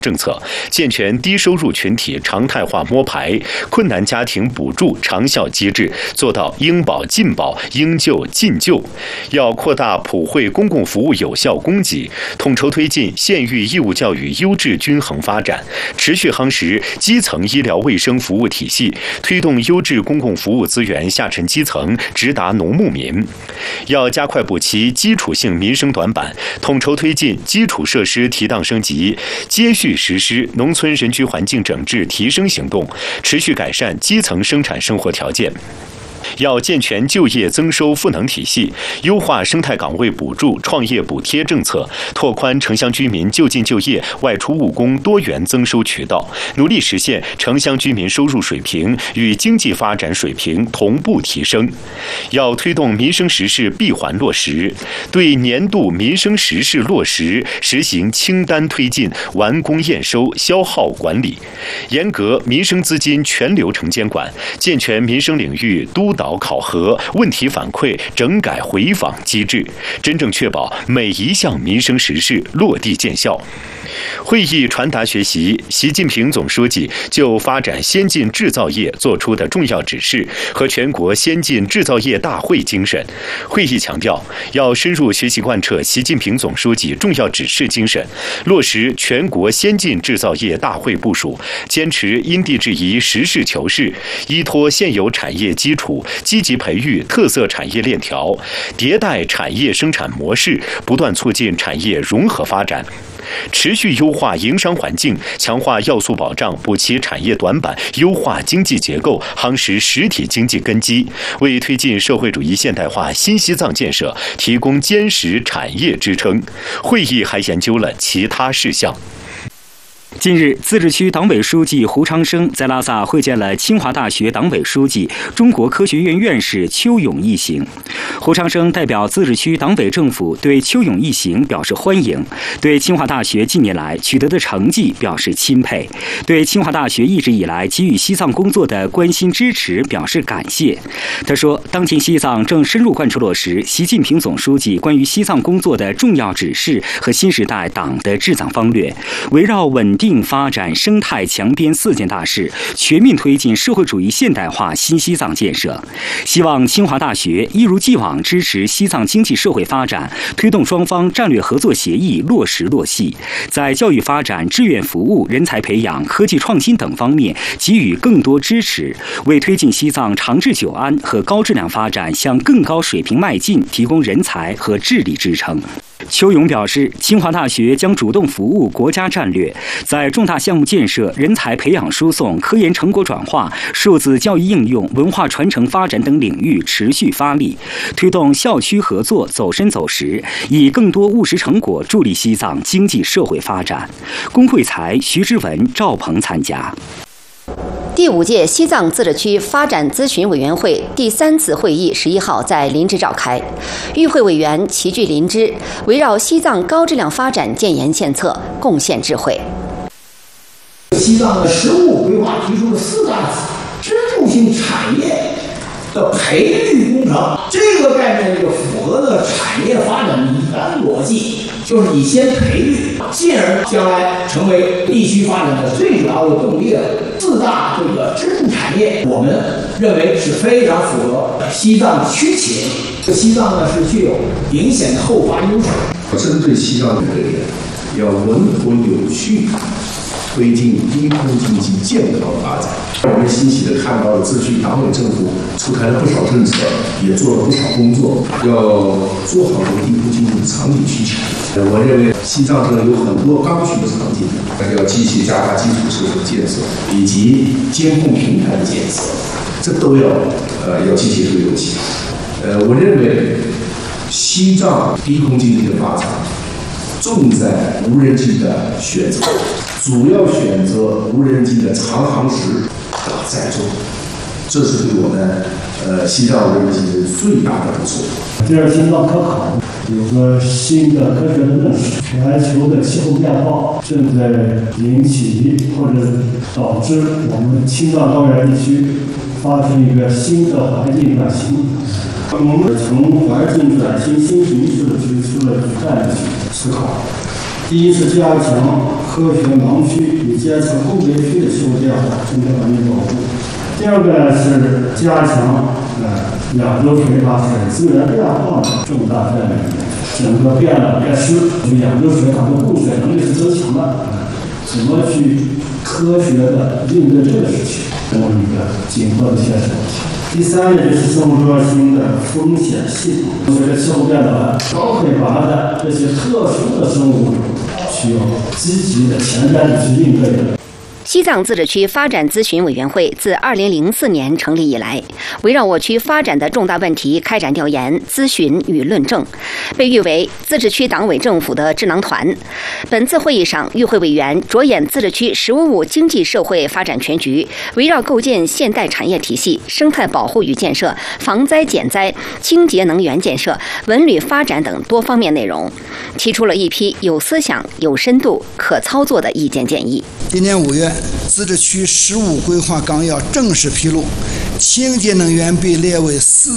政策，健全低收入群体常态化摸排，困难家庭补助长效机制，做到应保尽保、应救尽救。要扩大普惠公共服务有效供给，统筹推进县域义务教育优质均衡发展，持续夯实基层医疗卫生服务体系，推动优质公共服务资源下沉基层，直达农牧民。要加快补齐基础性民生短板，统筹推进基础设施提档升级，接续实施农村人居环境整治提升行动，持续改善基层生产生活条件。要健全就业增收赋能体系，优化生态岗位补助、创业补贴政策，拓宽城乡居民就近就业、外出务工多元增收渠道，努力实现城乡居民收入水平与经济发展水平同步提升。要推动民生实事闭环落实，对年度民生实事落实实行清单推进、完工验收、消耗管理，严格民生资金全流程监管，健全民生领域督导考核、问题反馈、整改回访机制，真正确保每一项民生实事落地见效。会议传达学习习近平总书记就发展先进制造业作出的重要指示和全国先进制造业大会精神。会议强调，要深入学习贯彻习近平总书记重要指示精神，落实全国先进制造业大会部署，坚持因地制宜、实事求是，依托现有产业基础，积极培育特色产业链条，迭代产业生产模式，不断促进产业融合发展。持续优化营商环境，强化要素保障，补齐产业短板，优化经济结构，夯实实体经济根基，为推进社会主义现代化新西藏建设提供坚实产业支撑。会议还研究了其他事项。 近日，自治区党委书记胡昌生在拉萨会见了清华大学党委书记、中国科学院院士邱勇一行。胡昌生代表自治区党委政府对邱勇一行表示欢迎，对清华大学近年来取得的成绩表示钦佩，对清华大学一直以来给予西藏工作的关心支持表示感谢。他说，当前西藏正深入贯彻落实习近平总书记关于西藏工作的重要指示和新时代党的治藏方略，围绕稳定发展生态强边4件大事，全面推进社会主义现代化新西藏建设。希望清华大学一如既往支持西藏经济社会发展，推动双方战略合作协议落实落细，在教育发展、志愿服务、人才培养、科技创新等方面给予更多支持，为推进西藏长治久安和高质量发展向更高水平迈进提供人才和智力支撑。邱勇表示，清华大学将主动服务国家战略，在重大项目建设、人才培养输送、科研成果转化、数字教育应用、文化传承发展等领域持续发力，推动校区合作走深走实，以更多务实成果助力西藏经济社会发展。龚慧才、徐之文、赵鹏参加。 第5届西藏自治区发展咨询委员会第3次会议11号在林芝召开，与会委员齐聚林芝，围绕西藏高质量发展建言献策，贡献智慧。 西藏的实务规划提出了4大支柱性产业的培育工程，这个概念符合了产业发展的一般逻辑，就是你先培育，进而将来成为地区发展的最主要的动力的4大支柱产业，我们认为是非常符合西藏区情。西藏呢是具有明显的后发优势。 针对西藏这点，要稳妥有序推进低空经济健康发展。我们欣喜地看到了自治区党委政府出台了不少政策，也做了不少工作，要做好这个低空经济的场景需求。我认为西藏这有很多刚需的场景，要继续加大基础设施建设以及监控平台的建设，这都要积极推动起来。我认为西藏低空经济的发展重在无人机的选择，主要选择无人机的长航时载重，这是对我们西藏无人机的最大的补充。 第二，西藏科考有个新的科学的认识，全球的气候变化正在引起或者导致我们青藏高原地区发生一个新的环境转型。我们从环境转型新形势提出了战略性思考， 第一是加强科学盲区与监测后备区的气候变化生态环境保护。第二个是加强亚洲水它是资源变化的重大战略，整个变冷变湿，亚洲水它的供水能力是增强的，怎么去科学的应对这个事情，这么一个紧迫的现实。第三个就是生物多样性的风险系统，随着气候变暖，高海拔的这些特殊的生物需要积极的前瞻的去应对的。 西藏自治区发展咨询委员会自2004年成立以来，围绕我区发展的重大问题开展调研、咨询与论证，被誉为自治区党委政府的智囊团。本次会议上，与会委员着眼自治区“十五五”经济社会发展全局，围绕构建现代产业体系、生态保护与建设、防灾减灾、清洁能源建设、文旅发展等多方面内容，提出了一批有思想、有深度、可操作的意见建议。 今年5月，自治区15规划纲要正式披露，清洁能源被列为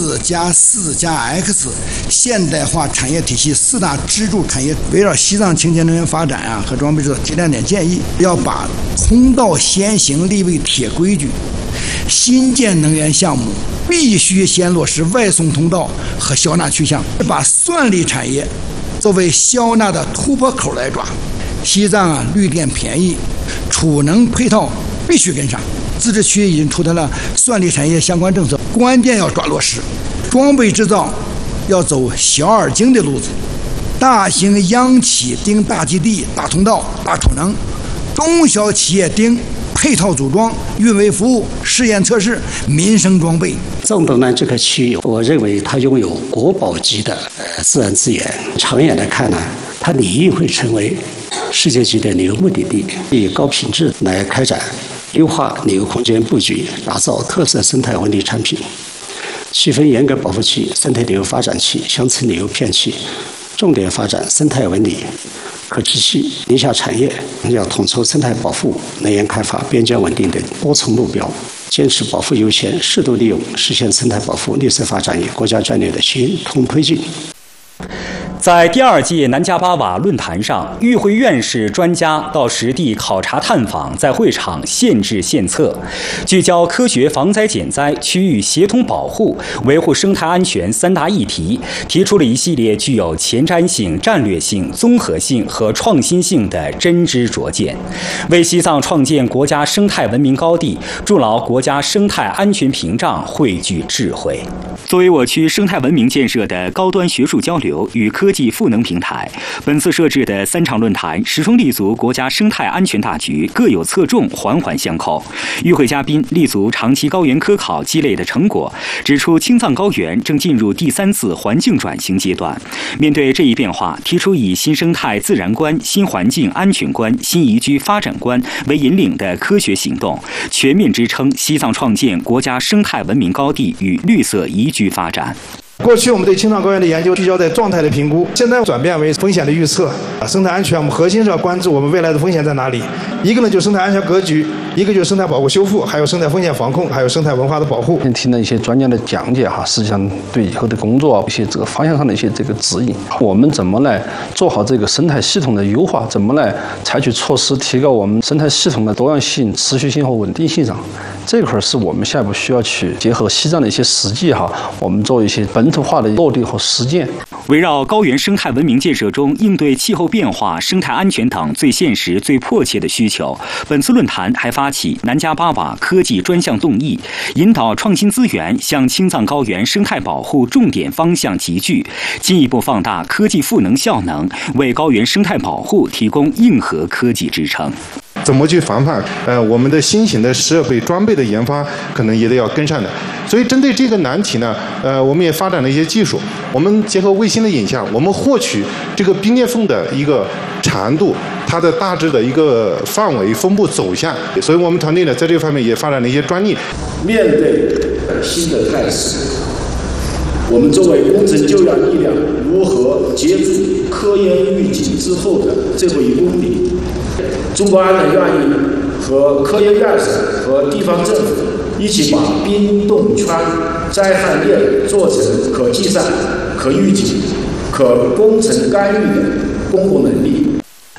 4+4+X 现代化产业体系4大支柱产业。围绕西藏清洁能源发展和装备制造提2点建议：要把通道先行立为铁规矩，新建能源项目必须先落实外送通道和消纳去向，把算力产业作为消纳的突破口来抓。西藏绿电便宜，储能配套必须跟上。自治区已经出台了算力产业相关政策，关键要抓落实。装备制造要走小而精的路子，大型央企盯大基地、大通道、大储能，中小企业盯配套组装、运维服务、试验测试、民生装备。 藏东南这个区域，我认为它拥有国宝级的自然资源。长远来看呢，它理应会成为世界级的旅游目的地，以高品质来开展优化旅游空间布局，打造特色生态文旅产品，区分严格保护区、生态旅游发展区、乡村旅游片区，重点发展生态文旅、可持续林下产业，要统筹生态保护、能源开发、边疆稳定等多重目标，坚持保护优先，适度利用，实现生态保护、绿色发展与国家战略的协同推进。 在第2届南迦巴瓦论坛上，与会院士专家到实地考察探访，在会场献智献策，聚焦科学防灾减灾、区域协同保护、维护生态安全3大议题，提出了一系列具有前瞻性、战略性、综合性和创新性的真知灼见，为西藏创建国家生态文明高地、筑牢国家生态安全屏障汇聚智慧。作为我区生态文明建设的高端学术交流与科技赋能平台，本次设置的3场论坛始终立足国家生态安全大局，各有侧重，环环相扣。与会嘉宾立足长期高原科考积累的成果，指出青藏高原正进入第3次环境转型阶段。面对这一变化，提出以新生态自然观、新环境安全观、新宜居发展观为引领的科学行动，全面支撑西藏创建国家生态文明高地与绿色宜居发展。 过去我们对青藏高原的研究聚焦在状态的评估，现在转变为风险的预测。生态安全我们核心是要关注我们未来的风险在哪里。一个呢就是生态安全格局，一个就是生态保护修复，还有生态风险防控，还有生态文化的保护。 听了一些专家的讲解实际上对以后的工作一些这个方向上的一些这个指引。我们怎么来做好这个生态系统的优化？怎么来采取措施提高我们生态系统的多样性、持续性和稳定性上？这块是我们下一步需要去结合西藏的一些实际我们做一些本土化的落地和实践。 围绕高原生态文明建设中应对气候变化、生态安全等最现实、最迫切的需求，本次论坛还发起南迦巴瓦科技专项动议，引导创新资源向青藏高原生态保护重点方向集聚，进一步放大科技赋能效能，为高原生态保护提供硬核科技支撑。 怎么去防范？我们的新型的设备装备的研发可能也得要跟上的。所以针对这个难题呢，我们也发展了一些技术。我们结合卫星的影像，我们获取这个冰裂缝的一个长度，它的大致的一个范围、分布走向。所以我们团队呢，在这个方面也发展了一些专利。 面对新的态势，我们作为工程救援力量，如何接住科研预警之后的最后1公里？中国安呢愿意和科研院士和地方政府一起把冰冻圈灾害链做成可计算、可预警、可工程干预的公共能力。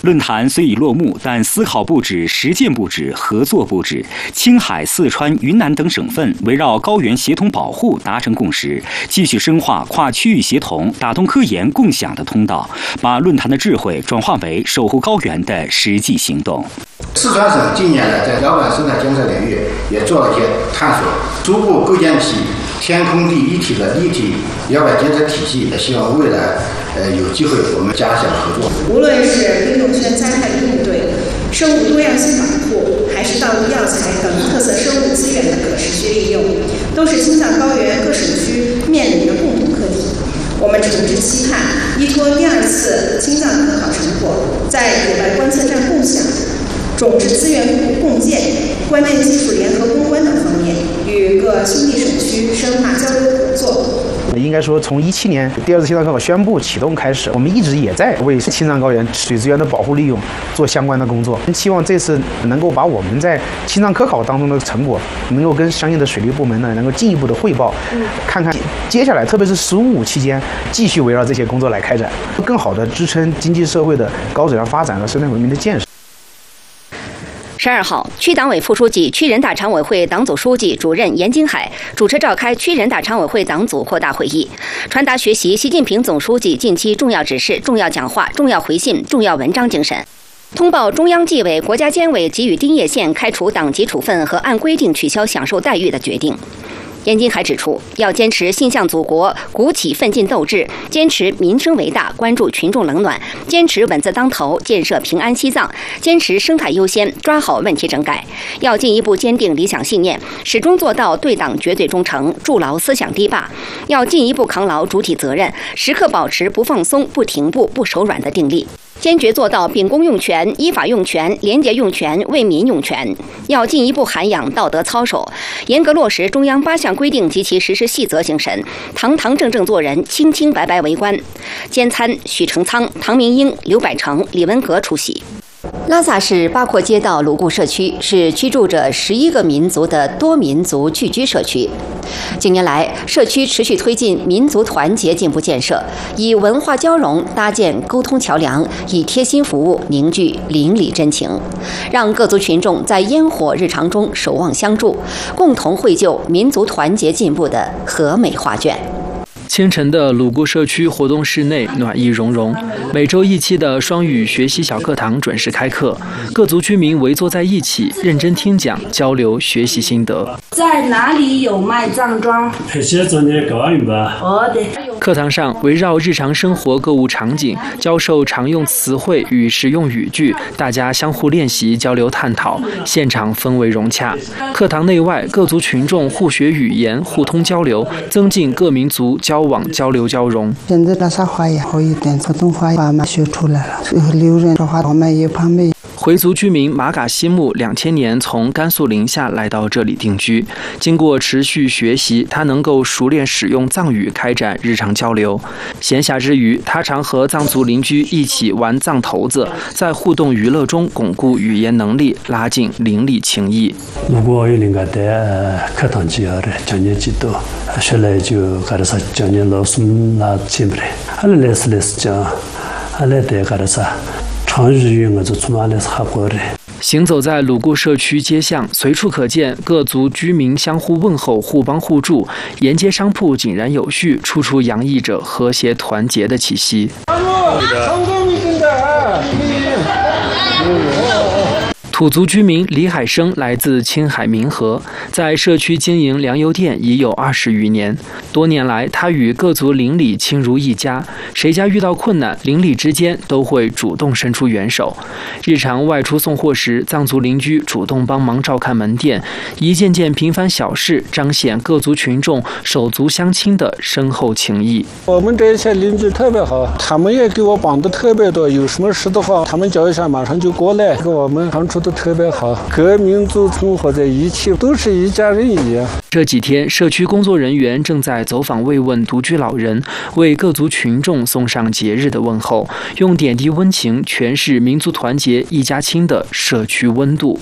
论坛虽已落幕，但思考不止，实践不止，合作不止。青海、四川、云南等省份围绕高原协同保护达成共识，继续深化跨区域协同、打通科研共享的通道，把论坛的智慧转化为守护高原的实际行动。 四川省近年来在遥感生态监测领域也做了一些探索，逐步构建起天空地一体的立体遥感监测体系。也希望未来有机会我们加强合作。 无论是冰冻圈灾害的应对、生物多样性保护，还是道路药材等特色生物资源的可持续利用，都是青藏高原各省区面临的共同课题。我们诚挚期盼依托第2次青藏科考成果，在野外观测站共享、种质资源共建、关键技术联合攻关等方面，与各青地省区深化交流合作。 应该说，从2017年第2次青藏科考宣布启动开始，我们一直也在为青藏高原水资源的保护利用做相关的工作。期望这次能够把我们在青藏科考当中的成果，能够跟相应的水利部门呢，能够进一步的汇报，看看接下来，特别是15期间，继续围绕这些工作来开展，更好的支撑经济社会的高质量发展和生态文明的建设。 12号，区党委副书记、区人大常委会党组书记、主任严金海主持召开区人大常委会党组扩大会议，传达学习习近平总书记近期重要指示、重要讲话、重要回信、重要文章精神，通报中央纪委国家监委给予丁业县开除党籍处分和按规定取消享受待遇的决定。严金海指出，要坚持心向祖国、鼓起奋进斗志，坚持民生为大、关注群众冷暖，坚持稳字当头、建设平安西藏，坚持生态优先，抓好问题整改。要进一步坚定理想信念，始终做到对党绝对忠诚，筑牢思想堤坝。要进一步扛牢主体责任，时刻保持不放松、不停步、不手软的定力。坚决做到秉公用权、依法用权、廉洁用权、为民用权。要进一步涵养道德操守，严格落实中央8项规定及其实施细则精神，堂堂正正做人，清清白白为官。监参许成仓、唐明英、刘百成、李文革出席。拉萨市八廓街道鲁固社区是居住着11个民族的多民族聚居社区。近年来，社区持续推进民族团结进步建设，以文化交融搭建沟通桥梁，以贴心服务凝聚邻里真情，让各族群众在烟火日常中守望相助，共同绘就民族团结进步的和美画卷。 清晨的鲁固社区活动室内暖意融融，每周1期的双语学习小课堂准时开课，各族居民围坐在一起，认真听讲，交流学习心得。 在哪里有卖藏装？ 写着你高语吧。 课堂上围绕日常生活购物场景，教授常用词汇与实用语句，大家相互练习、交流探讨，现场氛围融洽。课堂内外各族群众互学语言，互通交流，增进各民族交往交流交融。 现在拉萨话也好一点，普通话慢慢学出来了，留人说话我们也怕没。 回族居民马嘎西木2000年从甘肃临夏来到这里定居，经过持续学习，他能够熟练使用藏语开展日常交流。闲暇之余，他常和藏族邻居一起玩藏头子，在互动娱乐中巩固语言能力，拉近邻里情谊。 如果有人家在课堂之后的讲解几多，学来就搞得啥讲解老师那进不来，后来来是讲，后来得搞得啥。 行走在鲁固社区街巷，随处可见各族居民相互问候、互帮互助，沿街商铺井然有序，处处洋溢着和谐团结的气息。土族居民李海生来自青海民和，在社区经营粮油店已有20余年。多年来，他与各族邻里亲如一家，谁家遇到困难，邻里之间都会主动伸出援手。日常外出送货时，藏族邻居主动帮忙照看门店，一件件平凡小事彰显各族群众手足相亲的深厚情谊。 我们这些邻居特别好，他们也给我帮的特别多，有什么事的话，他们叫一下马上就过来，跟我们相处的特别好，各民族生活在一起，都是一家人一样。 这几天，社区工作人员正在走访慰问独居老人，为各族群众送上节日的问候，用点滴温情诠释民族团结一家亲的社区温度。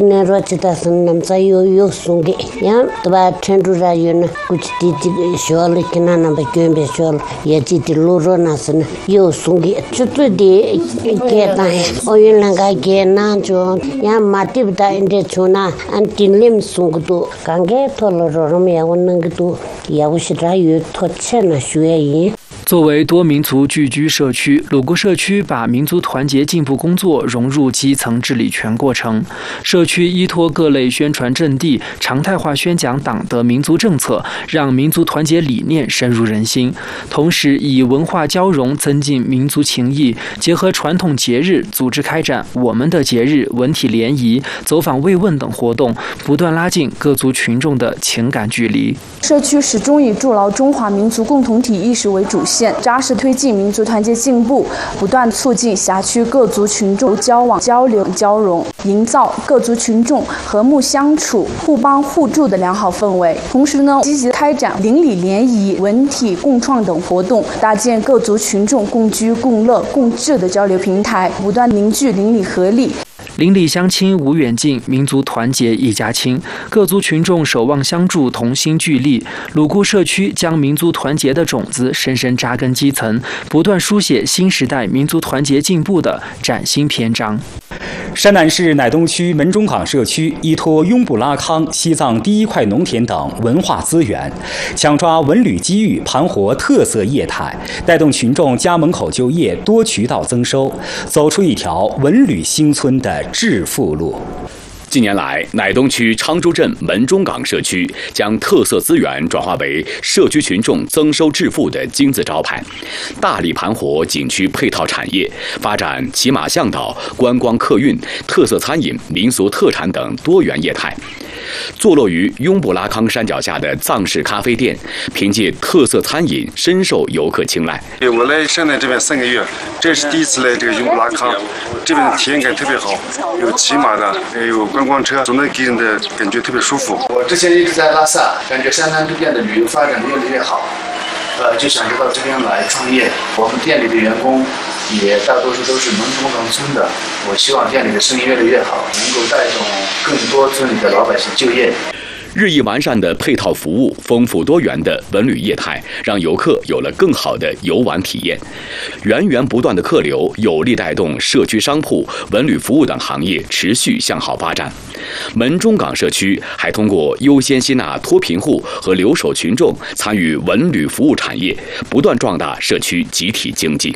作为多民族聚居社区，鲁固社区把民族团结进步工作融入基层治理全过程。社区依托各类宣传阵地，常态化宣讲党的民族政策，让民族团结理念深入人心。同时，以文化交融增进民族情谊，结合传统节日，组织开展我们的节日文体联谊、走访慰问等活动，不断拉近各族群众的情感距离。 社区始终以筑牢中华民族共同体意识为主线，扎实推进民族团结进步，不断促进辖区各族群众交往、交流、交融，营造各族群众和睦相处、互帮互助的良好氛围。同时呢，积极开展邻里联谊、文体共创等活动，搭建各族群众共居、共乐、共治的交流平台，不断凝聚邻里合力。 邻里乡亲无远近，民族团结一家亲。各族群众守望相助，同心聚力。鲁固社区将民族团结的种子深深扎根基层，不断书写新时代民族团结进步的崭新篇章。 山南市乃东区门中港社区依托雍布拉康、西藏第一块农田等文化资源，抢抓文旅机遇，盘活特色业态，带动群众家门口就业，多渠道增收，走出一条文旅新村的致富路。 近年来，乃东区昌州镇门中港社区将特色资源转化为社区群众增收致富的金字招牌，大力盘活景区配套产业，发展骑马向导、观光客运、特色餐饮、民俗特产等多元业态。坐落于雍布拉康山脚下的藏式咖啡店，凭借特色餐饮深受游客青睐。 我来山南这边3个月，这是第一次来这个雍布拉康，这边的体验感特别好，有骑马的，有观光车，总的给人的感觉特别舒服。 我之前一直在拉萨，感觉山南这边的旅游发展越来越好，就想着到这边来创业。我们店里的员工也大多数都是门中港村的，我希望店里的生意越来越好，能够带动更多村里的老百姓就业。 日益完善的配套服务、丰富多元的文旅业态，让游客有了更好的游玩体验。源源不断的客流有力带动社区商铺、文旅服务等行业持续向好发展。门中港社区还通过优先吸纳脱贫户和留守群众参与文旅服务产业，不断壮大社区集体经济。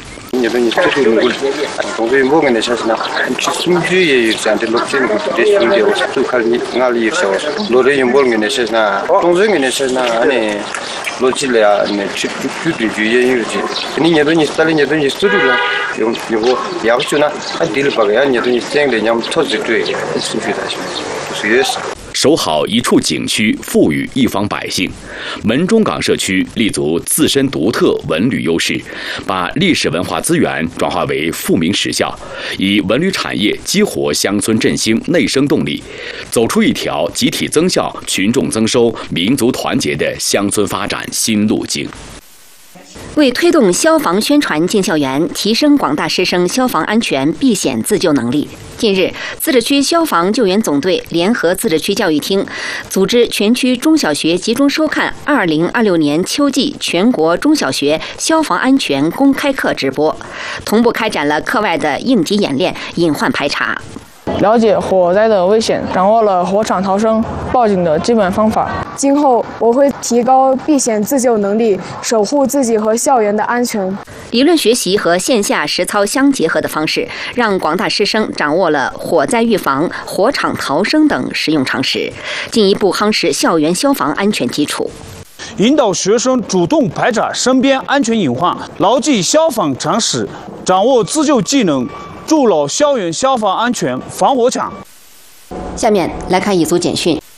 守好一处景区，赋予一方百姓。门中港社区立足自身独特文旅优势，把历史文化资源转化为富民实效，以文旅产业激活乡村振兴内生动力，走出一条集体增效、群众增收、民族团结的乡村发展新路径。 为推动消防宣传进校园，提升广大师生消防安全避险自救能力，近日，自治区消防救援总队联合自治区教育厅，组织全区中小学集中收看2026年秋季全国中小学消防安全公开课直播，同步开展了课外的应急演练、隐患排查。 了解火灾的危险，掌握了火场逃生、报警的基本方法。 今后我会提高避险自救能力，守护自己和校园的安全。 理论学习和线下实操相结合的方式，让广大师生掌握了火灾预防、火场逃生等实用常识，进一步夯实校园消防安全基础。 引导学生主动排查身边安全隐患，牢记消防常识，掌握自救技能，筑牢校园消防安全防火墙。 下面来看一组简讯。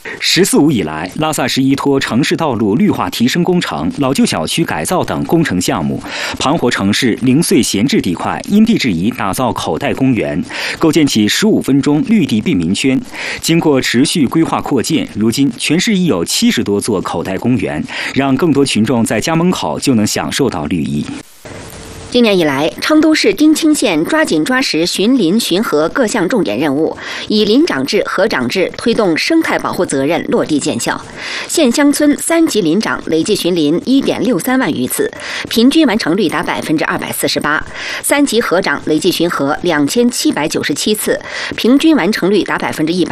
“14五”以来，拉萨市依托城市道路绿化提升工程、老旧小区改造等工程项目，盘活城市零碎闲置地块，因地制宜打造口袋公园，构建起15分钟绿地便民圈。经过持续规划扩建，如今全市已有70多座口袋公园，让更多群众在家门口就能享受到绿意。 今年以来，昌都市丁清县抓紧抓实巡林巡河各项重点任务，以林长制、河长制推动生态保护责任落地见效。县乡村3级林长累计巡林1.63万余次，平均完成率达248%；3级河长累计巡河2797次，平均完成率达100%。